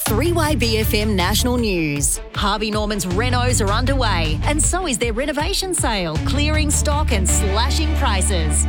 3YBFM National News. Harvey Norman's renos are underway, and so is their renovation sale, clearing stock and slashing prices.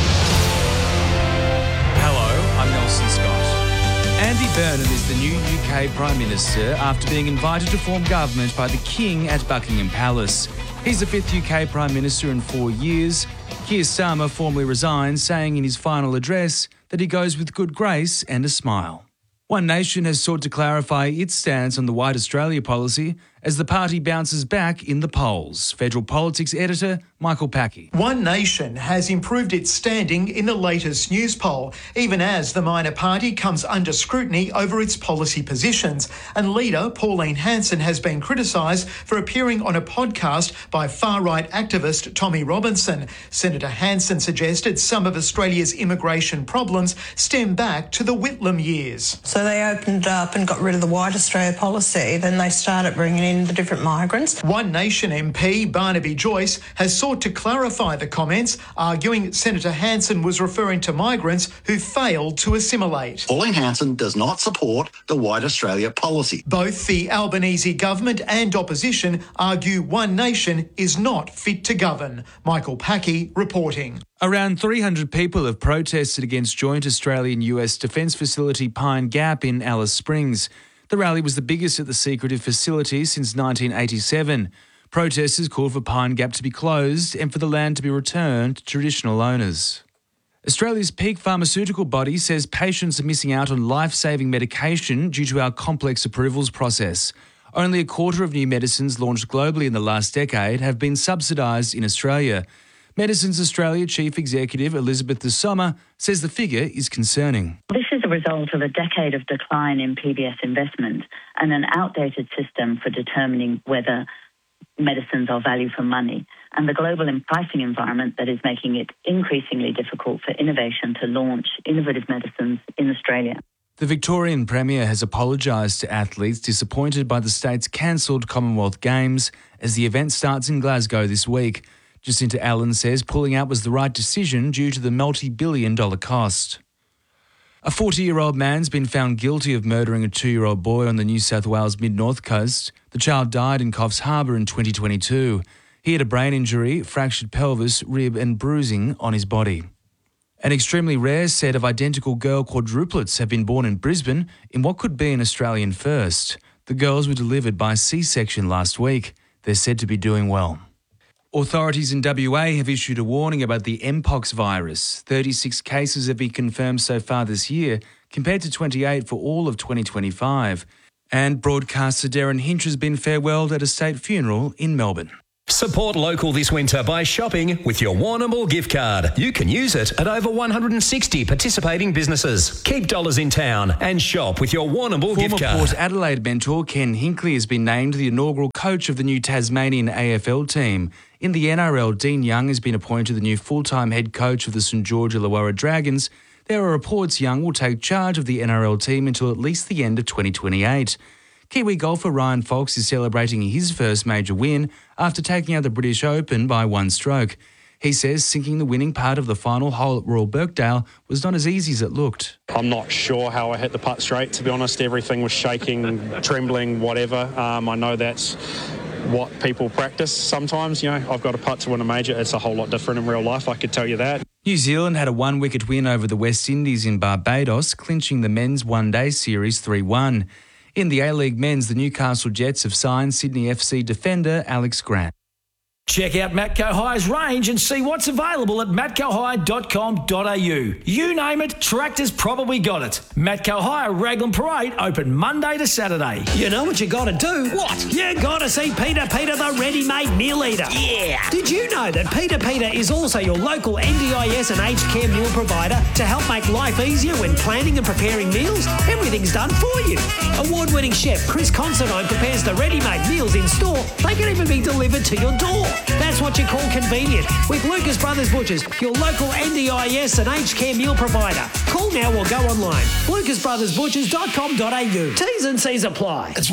Hello, I'm Nelson Scott. Andy Burnham is the new UK Prime Minister after being invited to form government by the King at Buckingham Palace. He's the fifth UK Prime Minister in 4 years. Keir Starmer formally resigned, saying in his final address that he goes with good grace and a smile. One Nation has sought to clarify its stance on the White Australia policy as the party bounces back in the polls. Federal Politics editor Michael Packey. One Nation has improved its standing in the latest news poll, even as the minor party comes under scrutiny over its policy positions. And leader Pauline Hanson has been criticised for appearing on a podcast by far-right activist Tommy Robinson. Senator Hanson suggested some of Australia's immigration problems stem back to the Whitlam years. So they opened up and got rid of the White Australia policy. Then they started bringing in the different migrants. One Nation MP Barnaby Joyce has sought to clarify the comments, arguing Senator Hanson was referring to migrants who failed to assimilate. Pauline Hanson does not support the White Australia policy. Both the Albanese government and opposition argue One Nation is not fit to govern. Michael Packey reporting. Around 300 people have protested against joint Australian-US defence facility Pine Gap in Alice Springs. The rally was the biggest at the secretive facility since 1987. Protesters called for Pine Gap to be closed and for the land to be returned to traditional owners. Australia's peak pharmaceutical body says patients are missing out on life-saving medication due to our complex approvals process. Only a quarter of new medicines launched globally in the last decade have been subsidised in Australia. Medicines Australia Chief Executive Elizabeth De Sommer says the figure is concerning. This is a result of a decade of decline in PBS investment and an outdated system for determining whether medicines are value for money, and the global pricing environment that is making it increasingly difficult for innovation to launch innovative medicines in Australia. The Victorian Premier has apologised to athletes disappointed by the state's cancelled Commonwealth Games as the event starts in Glasgow this week. Jacinta Allen says pulling out was the right decision due to the multi-billion-dollar cost. A 40-year-old man's been found guilty of murdering a 2-year-old boy on the New South Wales mid-north coast. The child died in Coffs Harbour in 2022. He had a brain injury, fractured pelvis, rib and bruising on his body. An extremely rare set of identical girl quadruplets have been born in Brisbane in what could be an Australian first. The girls were delivered by C-section last week. They're said to be doing well. Authorities in WA have issued a warning about the Mpox virus. 36 cases have been confirmed so far this year, compared to 28 for all of 2025. And broadcaster Darren Hinch has been farewelled at a state funeral in Melbourne. Support local this winter by shopping with your Warrnambool gift card. You can use it at over 160 participating businesses. Keep dollars in town and shop with your Warrnambool gift card. Former Port Adelaide mentor Ken Hinkley has been named the inaugural coach of the new Tasmanian AFL team. In the NRL, Dean Young has been appointed the new full-time head coach of the St George Illawarra Dragons. There are reports Young will take charge of the NRL team until at least the end of 2028. Kiwi golfer Ryan Fox is celebrating his first major win after taking out the British Open by one stroke. He says sinking the winning part of the final hole at Royal Birkdale was not as easy as it looked. I'm not sure how I hit the putt straight, to be honest. Everything was shaking, trembling, whatever. I know that's what people practice sometimes. You know, I've got a putt to win a major. It's a whole lot different in real life, I could tell you that. New Zealand had a one-wicket win over the West Indies in Barbados, clinching the men's one-day series 3-1. In the A-League men's, the Newcastle Jets have signed Sydney FC defender Alex Grant. Check out Matco High's range and see what's available at matcohigh.com.au. You name it, Tractor's probably got it. Matco High Raglan Parade open Monday to Saturday. You know what you got to do? What? You got to see Peter the ready-made meal eater. Yeah. Did you know that Peter is also your local NDIS and aged care meal provider to help make life easier when planning and preparing meals? Everything's done for you. Award-winning chef Chris Considine prepares the ready-made meals in store. They can even be delivered to your door. That's what you call convenient with Lucas Brothers Butchers, your local NDIS and aged care meal provider. Call now or go online. lucasbrothersbutchers.com.au. T's and C's apply.